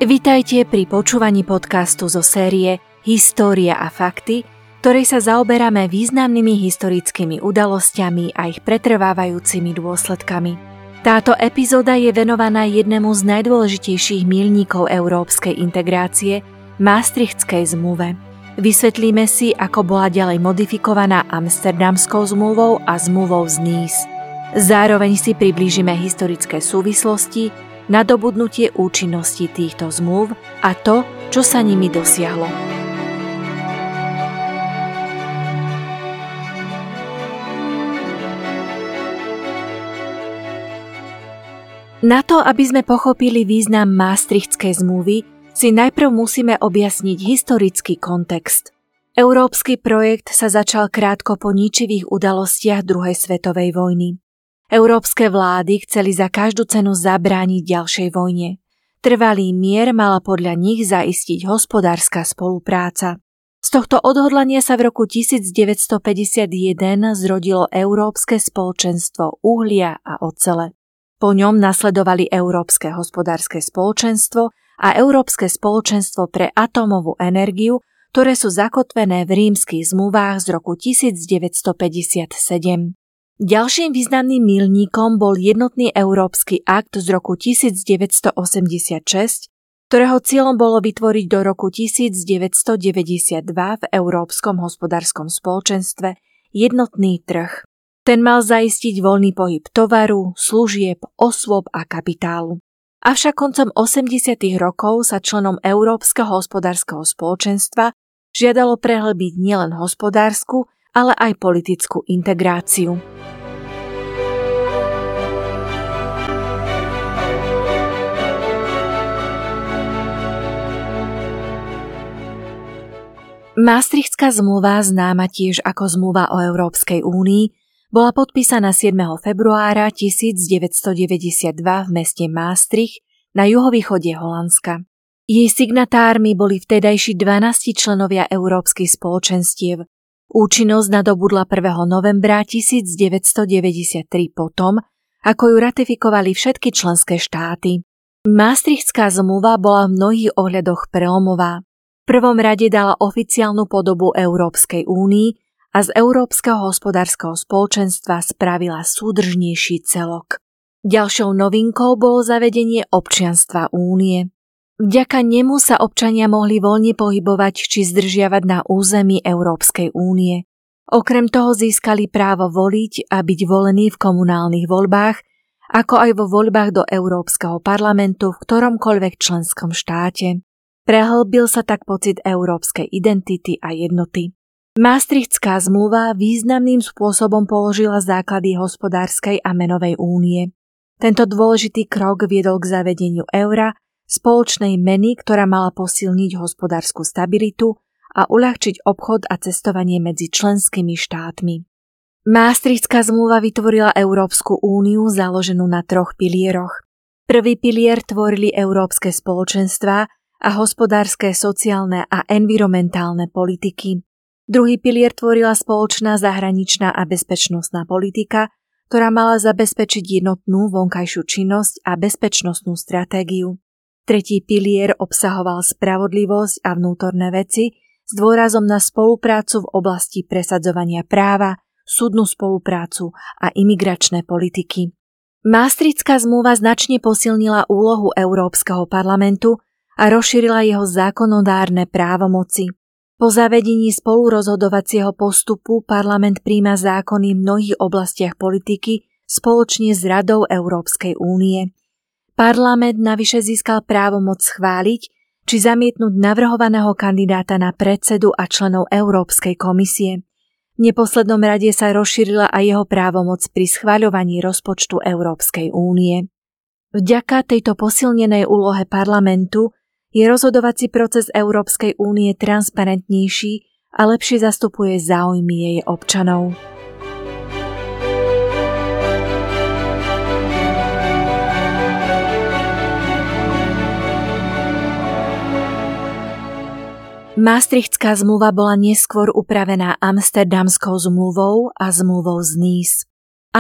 Vitajte pri počúvaní podcastu zo série História a fakty, ktorej sa zaoberáme významnými historickými udalosťami a ich pretrvávajúcimi dôsledkami. Táto epizóda je venovaná jednému z najdôležitejších míľnikov európskej integrácie, Maastrichtskej zmluve. Vysvetlíme si, ako bola ďalej modifikovaná Amsterdamskou zmluvou a zmluvou z Nice. Zároveň si priblížime historické súvislosti, nadobudnutie účinnosti týchto zmluv a to, čo sa nimi dosiahlo. Na to, aby sme pochopili význam Maastrichtskej zmluvy, si najprv musíme objasniť historický kontext. Európsky projekt sa začal krátko po ničivých udalostiach druhej svetovej vojny. Európske vlády chceli za každú cenu zabrániť ďalšej vojne. Trvalý mier mala podľa nich zaistiť hospodárska spolupráca. Z tohto odhodlania sa v roku 1951 zrodilo Európske spoločenstvo uhlia a ocele. Po ňom nasledovali Európske hospodárske spoločenstvo a Európske spoločenstvo pre atómovú energiu, ktoré sú zakotvené v rímskych zmluvách z roku 1957. Ďalším významným míľnikom bol jednotný Európsky akt z roku 1986, ktorého cieľom bolo vytvoriť do roku 1992 v Európskom hospodárskom spoločenstve jednotný trh. Ten mal zaistiť voľný pohyb tovaru, služieb, osôb a kapitálu. Avšak koncom 80. rokov sa členom Európskeho hospodárskeho spoločenstva žiadalo prehlbiť nielen hospodársku, ale aj politickú integráciu. Maastrichtská zmluva, známa tiež ako zmluva o Európskej únii, bola podpísaná 7. februára 1992 v meste Maastricht na juhovýchode Holandska. Jej signatármi boli vtedajší 12 členovia európskych spoločenstiev. Účinnosť nadobudla 1. novembra 1993 potom, ako ju ratifikovali všetky členské štáty. Maastrichtská zmluva bola v mnohých ohľadoch prelomová. V prvom rade dala oficiálnu podobu Európskej únii a z Európskeho hospodárskeho spoločenstva spravila súdržnejší celok. Ďalšou novinkou bolo zavedenie občianstva únie. Vďaka nemu sa občania mohli voľne pohybovať či zdržiavať na území Európskej únie. Okrem toho získali právo voliť a byť volení v komunálnych voľbách, ako aj vo voľbách do Európskeho parlamentu v ktoromkoľvek členskom štáte. Prehlbil sa tak pocit európskej identity a jednoty. Maastrichtská zmluva významným spôsobom položila základy hospodárskej a menovej únie. Tento dôležitý krok viedol k zavedeniu eura, spoločnej meny, ktorá mala posilniť hospodársku stabilitu a uľahčiť obchod a cestovanie medzi členskými štátmi. Maastrichtská zmluva vytvorila Európsku úniu založenú na 3 pilieroch. Prvý pilier tvorili európske spoločenstvá a hospodárske, sociálne a environmentálne politiky. Druhý pilier tvorila spoločná zahraničná a bezpečnostná politika, ktorá mala zabezpečiť jednotnú vonkajšiu činnosť a bezpečnostnú stratégiu. Tretí pilier obsahoval spravodlivosť a vnútorné veci s dôrazom na spoluprácu v oblasti presadzovania práva, súdnu spoluprácu a imigračné politiky. Maastrichtská zmluva značne posilnila úlohu Európskeho parlamentu a rozšírila jeho zákonodárne právomoci. Po zavedení spolurozhodovacieho postupu parlament prijíma zákony v mnohých oblastiach politiky spoločne s Radou Európskej únie. Parlament navyše získal právomoc schváliť či zamietnúť navrhovaného kandidáta na predsedu a členov Európskej komisie. V neposlednom rade sa rozšírila aj jeho právomoc pri schvaľovaní rozpočtu Európskej únie. Vďaka tejto posilnenej úlohe parlamentu je rozhodovací proces Európskej únie transparentnejší a lepšie zastupuje záujmy jej občanov. Maastrichtská zmluva bola neskôr upravená Amsterdamskou zmluvou a zmluvou z Nice.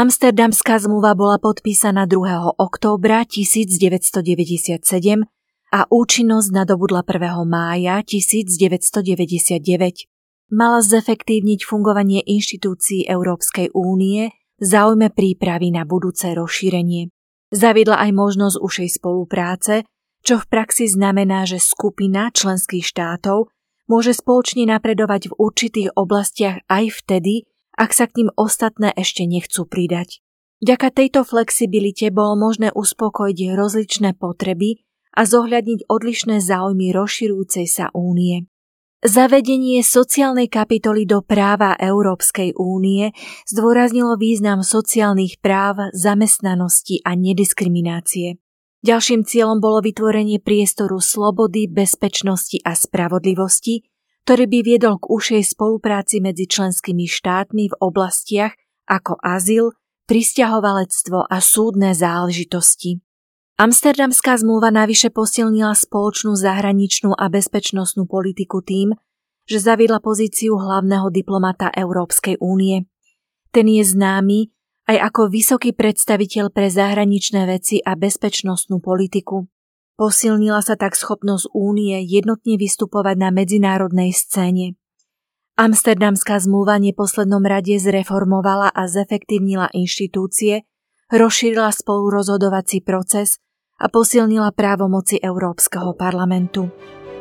Amsterdamská zmluva bola podpísaná 2. októbra 1997 a účinnosť nadobudla 1. mája 1999. Mala zefektívniť fungovanie inštitúcií Európskej únie v záujme prípravy na budúce rozšírenie. Zaviedla aj možnosť užšej spolupráce, čo v praxi znamená, že skupina členských štátov môže spoločne napredovať v určitých oblastiach aj vtedy, ak sa k ním ostatné ešte nechcú pridať. Vďaka tejto flexibilite bolo možné uspokojiť rozličné potreby a zohľadniť odlišné záujmy rozširujúcej sa únie. Zavedenie sociálnej kapitoly do práva Európskej únie zdôraznilo význam sociálnych práv, zamestnanosti a nediskriminácie. Ďalším cieľom bolo vytvorenie priestoru slobody, bezpečnosti a spravodlivosti, ktorý by viedol k užšej spolupráci medzi členskými štátmi v oblastiach ako azyl, prisťahovalectvo a súdne záležitosti. Amsterdamská zmluva navyše posilnila spoločnú zahraničnú a bezpečnostnú politiku tým, že zaviedla pozíciu hlavného diplomata Európskej únie. Ten je známy aj ako vysoký predstaviteľ pre zahraničné veci a bezpečnostnú politiku. Posilnila sa tak schopnosť únie jednotne vystupovať na medzinárodnej scéne. Amsterdamská zmluva v neposlednom rade zreformovala a zefektívnila inštitúcie, rozšírila spolurozhodovací proces a posilnila právomoci Európskeho parlamentu.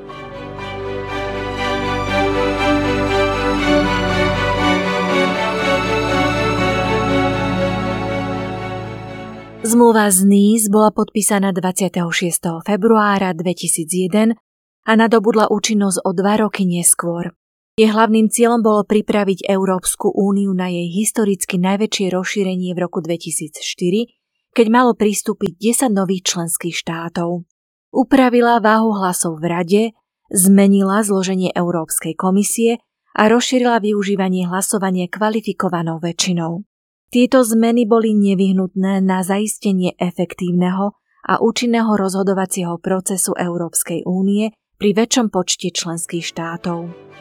Zmluva z Nice bola podpísaná 26. februára 2001 a nadobudla účinnosť o 2 roky neskôr. Jej hlavným cieľom bolo pripraviť Európsku úniu na jej historicky najväčšie rozšírenie v roku 2004, keď malo pristúpiť 10 nových členských štátov. Upravila váhu hlasov v Rade, zmenila zloženie Európskej komisie a rozšírila využívanie hlasovania kvalifikovanou väčšinou. Tieto zmeny boli nevyhnutné na zaistenie efektívneho a účinného rozhodovacieho procesu Európskej únie pri väčšom počte členských štátov.